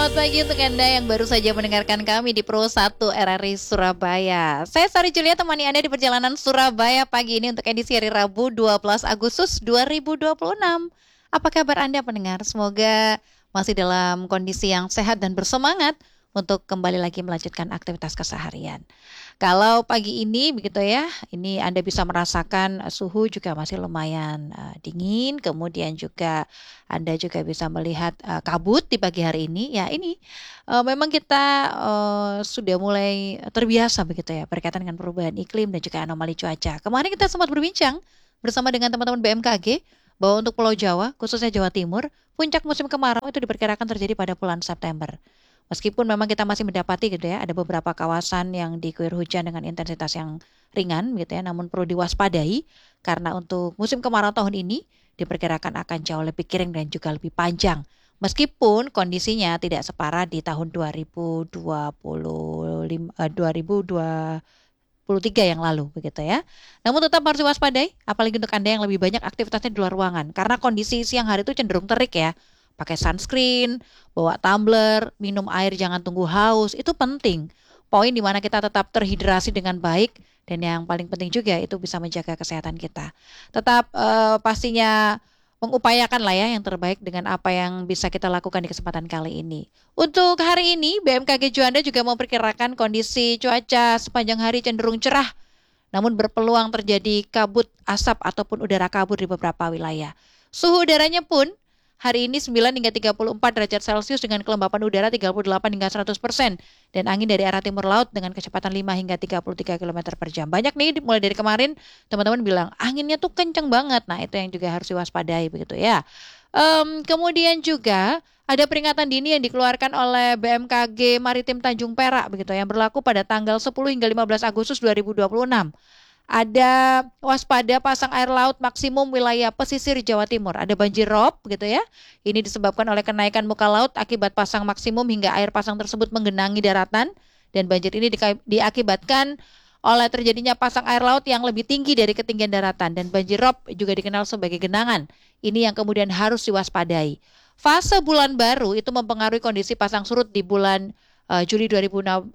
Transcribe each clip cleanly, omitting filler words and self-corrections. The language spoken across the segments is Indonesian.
Selamat pagi untuk Anda yang baru saja mendengarkan kami di Pro 1 RRI Surabaya. Saya Sari Julia temani Anda di perjalanan Surabaya pagi ini untuk edisi hari Rabu 12 Agustus 2026. Apa kabar Anda pendengar? Semoga masih dalam kondisi yang sehat dan bersemangat untuk kembali lagi melanjutkan aktivitas keseharian. Kalau pagi ini begitu ya, ini Anda bisa merasakan suhu juga masih lumayan dingin, kemudian juga Anda juga bisa melihat kabut di pagi hari ini. Ya ini memang kita sudah mulai terbiasa begitu ya berkaitan dengan perubahan iklim dan juga anomali cuaca. Kemarin kita sempat berbincang bersama dengan teman-teman BMKG bahwa untuk Pulau Jawa, khususnya Jawa Timur, puncak musim kemarau itu diperkirakan terjadi pada bulan September. Meskipun memang kita masih mendapati gitu ya, ada beberapa kawasan yang diguyur hujan dengan intensitas yang ringan gitu ya, namun perlu diwaspadai karena untuk musim kemarau tahun ini diperkirakan akan jauh lebih kering dan juga lebih panjang. Meskipun kondisinya tidak separah di tahun 2023 yang lalu begitu ya. Namun tetap harus diwaspadai, apalagi untuk Anda yang lebih banyak aktivitasnya di luar ruangan karena kondisi siang hari itu cenderung terik ya. Pakai sunscreen, bawa tumbler, minum air jangan tunggu haus, itu penting. Poin di mana kita tetap terhidrasi dengan baik dan yang paling penting juga itu bisa menjaga kesehatan kita. Tetap pastinya mengupayakan lah ya yang terbaik dengan apa yang bisa kita lakukan di kesempatan kali ini. Untuk hari ini BMKG Juanda juga memperkirakan kondisi cuaca sepanjang hari cenderung cerah namun berpeluang terjadi kabut asap ataupun udara kabur di beberapa wilayah. Suhu udaranya pun hari ini 9 hingga 34 derajat Celcius dengan kelembapan udara 38 hingga 100% dan angin dari arah timur laut dengan kecepatan 5 hingga 33 km per jam. Banyak nih mulai dari kemarin teman-teman bilang anginnya tuh kenceng banget. Nah itu yang juga harus diwaspadai begitu ya. Kemudian juga ada peringatan dini yang dikeluarkan oleh BMKG Maritim Tanjung Perak begitu yang berlaku pada tanggal 10 hingga 15 Agustus 2026. Ada waspada pasang air laut maksimum wilayah pesisir Jawa Timur. Ada banjir rob gitu ya. Ini disebabkan oleh kenaikan muka laut akibat pasang maksimum hingga air pasang tersebut menggenangi daratan. Dan banjir ini diakibatkan oleh terjadinya pasang air laut yang lebih tinggi dari ketinggian daratan. Dan banjir rob juga dikenal sebagai genangan. Ini yang kemudian harus diwaspadai. Fase bulan baru itu mempengaruhi kondisi pasang surut di bulan Juli 2026.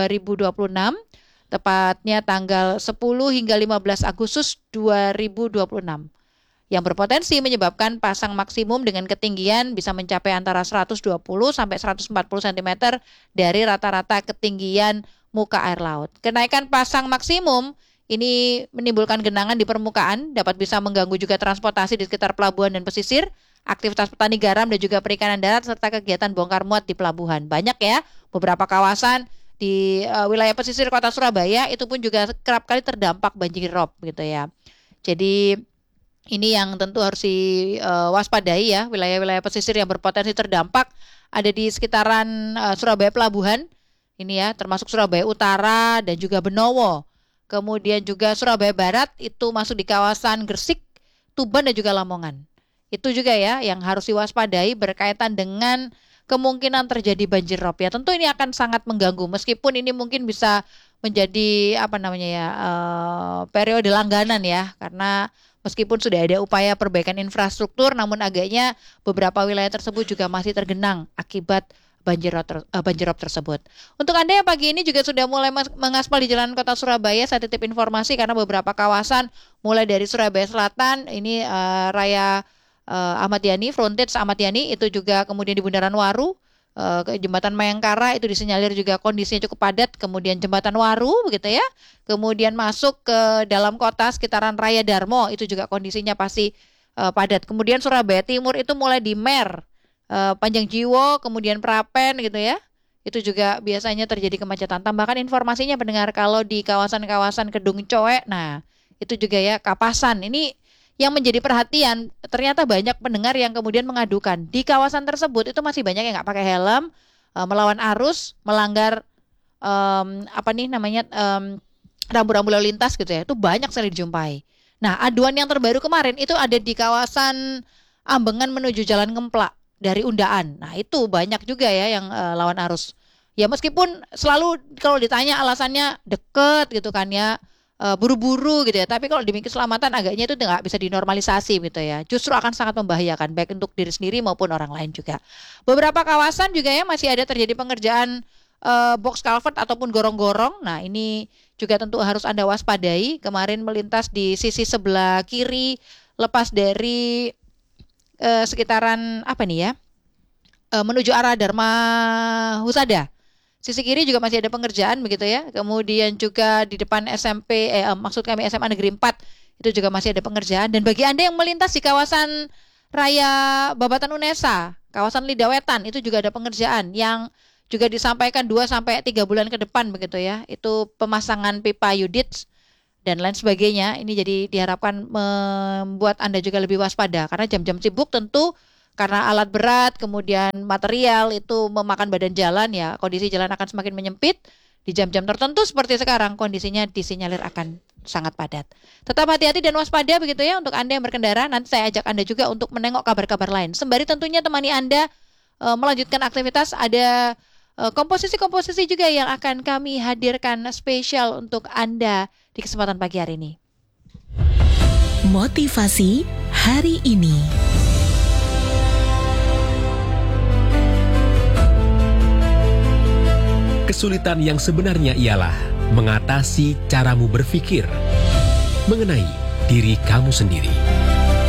Tepatnya tanggal 10 hingga 15 Agustus 2026 yang berpotensi menyebabkan pasang maksimum dengan ketinggian bisa mencapai antara 120 sampai 140 cm dari rata-rata ketinggian muka air laut. Kenaikan pasang maksimum ini menimbulkan genangan di permukaan, dapat bisa mengganggu juga transportasi di sekitar pelabuhan dan pesisir, aktivitas petani garam dan juga perikanan darat serta kegiatan bongkar muat di pelabuhan. Banyak ya beberapa kawasan di wilayah pesisir kota Surabaya itu pun juga kerap kali terdampak banjir rob gitu ya. Jadi ini yang tentu harus diwaspadai ya, wilayah-wilayah pesisir yang berpotensi terdampak ada di sekitaran Surabaya Pelabuhan. Ini ya, termasuk Surabaya Utara dan juga Benowo. Kemudian juga Surabaya Barat itu masuk di kawasan Gresik, Tuban dan juga Lamongan. Itu juga ya yang harus diwaspadai berkaitan dengan kemungkinan terjadi banjir rob ya. Tentu ini akan sangat mengganggu meskipun ini mungkin bisa menjadi periode langganan ya karena meskipun sudah ada upaya perbaikan infrastruktur namun agaknya beberapa wilayah tersebut juga masih tergenang akibat banjir rob tersebut. Untuk Anda yang pagi ini juga sudah mulai mengaspal di jalan kota Surabaya, saya titip informasi karena beberapa kawasan mulai dari Surabaya Selatan ini raya Ahmad Yani, frontage Ahmad Yani itu juga kemudian di Bundaran Waru, ke Jembatan Mayangkara itu disinyalir juga kondisinya cukup padat, kemudian Jembatan Waru begitu ya. Kemudian masuk ke dalam kota sekitaran Raya Darmo itu juga kondisinya pasti padat. Kemudian Surabaya Timur itu mulai di Mer, Panjang Jiwo, kemudian Prapen gitu ya. Itu juga biasanya terjadi kemacetan. Tambahkan informasinya pendengar kalau di kawasan-kawasan Kedung Coe, nah itu juga ya Kapasan. Ini yang menjadi perhatian, ternyata banyak pendengar yang kemudian mengadukan di kawasan tersebut itu masih banyak yang nggak pakai helm, melawan arus, melanggar rambu-rambu lalu lintas gitu ya. Itu banyak sekali dijumpai. Nah, aduan yang terbaru kemarin itu ada di kawasan Ambengan menuju Jalan Ngemplak dari Undaan. Nah, itu banyak juga ya yang lawan arus. Ya meskipun selalu kalau ditanya alasannya deket gitu kan ya, buru-buru gitu ya. Tapi kalau demi keselamatan agaknya itu nggak bisa dinormalisasi gitu ya. Justru akan sangat membahayakan baik untuk diri sendiri maupun orang lain juga. Beberapa kawasan juga ya masih ada terjadi pengerjaan box culvert ataupun gorong-gorong. Nah, ini juga tentu harus Anda waspadai. Kemarin melintas di sisi sebelah kiri lepas dari sekitaran apa nih ya? Menuju arah Dharma Husada. Sisi kiri juga masih ada pengerjaan begitu ya. Kemudian juga di depan SMP, maksud kami SMA Negeri 4 itu juga masih ada pengerjaan. Dan bagi Anda yang melintas di kawasan Raya Babatan Unesa, kawasan Lidawetan itu juga ada pengerjaan yang juga disampaikan 2-3 bulan ke depan begitu ya. Itu pemasangan pipa Yudits dan lain sebagainya. Ini jadi diharapkan membuat Anda juga lebih waspada karena jam-jam sibuk tentu karena alat berat, kemudian material itu memakan badan jalan ya, kondisi jalan akan semakin menyempit. Di jam-jam tertentu seperti sekarang, kondisinya disinyalir akan sangat padat. Tetap hati-hati dan waspada begitu ya untuk Anda yang berkendara. Nanti saya ajak Anda juga untuk menengok kabar-kabar lain. Sembari tentunya temani Anda melanjutkan aktivitas, ada komposisi-komposisi juga yang akan kami hadirkan spesial untuk Anda di kesempatan pagi hari ini. Motivasi hari ini. Kesulitan yang sebenarnya ialah mengatasi caramu berpikir mengenai diri kamu sendiri.